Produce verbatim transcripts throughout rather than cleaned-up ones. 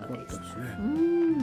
かったですね。 うん、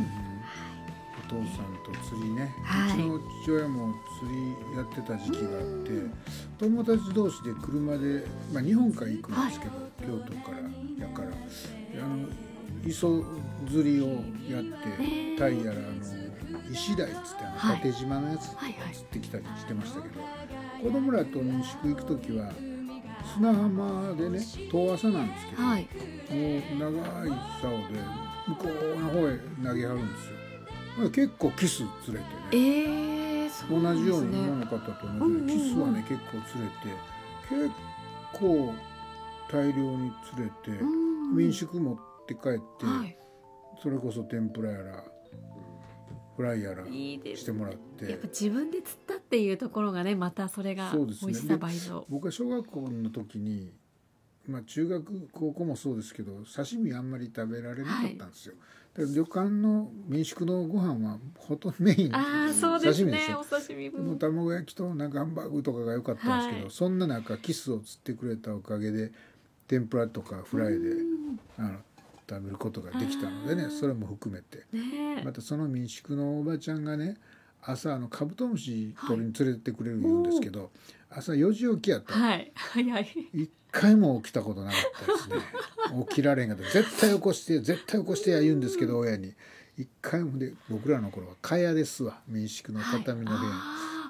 お父さんと釣りね、 はい、 うちの父親も釣りやってた時期があって、友達同士で車で、まあ、日本海行くんですけど、京都からやからあの磯釣りをやってタイやらあの石鯛っつってあのはい縦島のやつはいはい釣ってきたりしてましたけど、子供らと民宿行く時は砂浜でね遠浅なんですけど、 はい、 もう長い竿で向こうの方へ投げはるんですよ。結構キス釣れてね、 えー、そうな同じようんですね。 に今の方と同じようにキスはね結構釣れて、結構大量に釣れて、 うん、 民宿持って帰って、 はい、 それこそ天ぷらやらフライやらいいですしてもらって、 やっぱ自分で釣ったっていうところがね、またそれがそうですね。 美味しさ倍増。 僕は小学校の時に、まあ、中学高校もそうですけど刺身あんまり食べられなかったんですよ、はい、で旅館の民宿のご飯はほとんどメインあそうですね、 刺身でしょ。 お刺身分でも卵焼きとなんかハンバーグとかが良かったんですけど、はい、そんな中キスを釣ってくれたおかげで天ぷらとかフライであの食べることができたのでね、それも含めて、ね、またその民宿のおばちゃんがね朝あのカブトムシ取りに連れてってくれる言うんですけど、はい、朝よじ起きやった、 はい、早い。 一回も起きたことなかったですね。起きられんかった。絶対起こして絶対起こしてや言うんですけど親に一回もで、僕らの頃は蚊帳ですわ、民宿の畳の部屋、はい、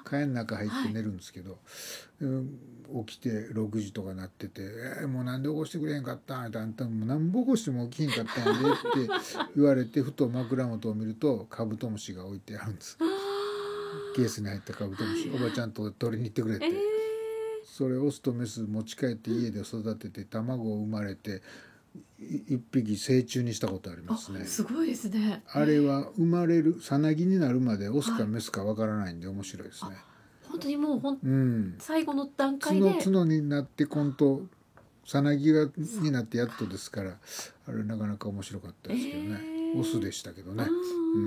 蚊帳の中入って寝るんですけど、はい、うん、起きてろくじとかなってて「えー、もうなんで起こしてくれへんかったん?」って「あんたもう何ぼ起こしても起きへんかったんやで」って言われてふと枕元を見るとカブトムシが置いてあるんです。ケースに入ったカブトムシ、おばちゃんと取りに行ってくれて、えー、それオスとメス持ち帰って家で育てて卵を生まれて一匹成虫にしたことありますね。 すごいですね。 あれは生まれるさなぎになるまでオスかメスかわからないんで面白いですね。 本当にもうほん、 うん、 最後の段階で角角になって今度さなぎがになってやっとですから、あれなかなか面白かったですけどね、えー、オスでしたけどね。うん、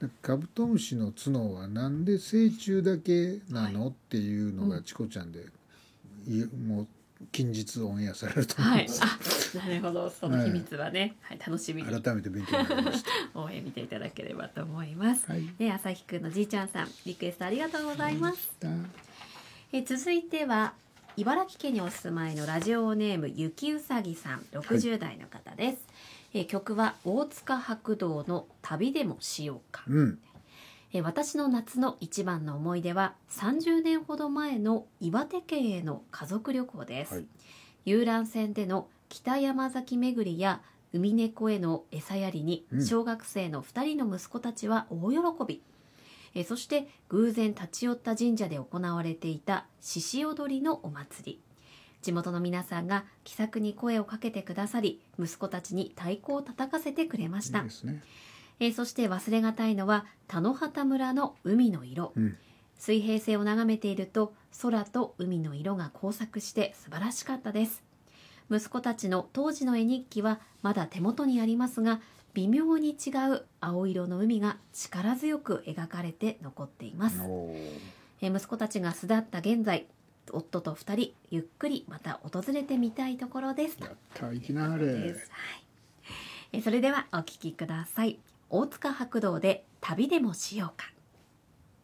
カブトムシの角はなんで成虫だけなの、はい、っていうのがチコちゃんで、うん、もう近日オンエアされると思います、 はい、あ、なるほど、その秘密はね、はいはい、楽しみに改めて勉強になりました応援見ていただければと思います、 はい、 で朝日くんのじいちゃんさんリクエストありがとうございます。え続いては茨城県にお住まいのラジオネームゆきうさぎさん、ろくじゅう代の方です、はい、え曲は大塚白道の旅でもしようか、うん、え私の夏の一番の思い出はさんじゅうねんほど前の岩手県への家族旅行です、はい、遊覧船での北山崎巡りや海猫への餌やりに小学生のふたりの息子たちは大喜び、うん、えそして偶然立ち寄った神社で行われていた獅子踊りのお祭り、地元の皆さんが気さくに声をかけてくださり息子たちに太鼓を叩かせてくれました。いいですね。えー、そして忘れがたいのは田野畑村の海の色、うん、水平線を眺めていると空と海の色が交錯して素晴らしかったです。息子たちの当時の絵日記はまだ手元にありますが微妙に違う青色の海が力強く描かれて残っています。えー、息子たちが巣立った現在夫とふたりゆっくりまた訪れてみたいところです。 やった行きなはれ、はい、 えー、それではお聞きください。大塚白道で旅でもしようか。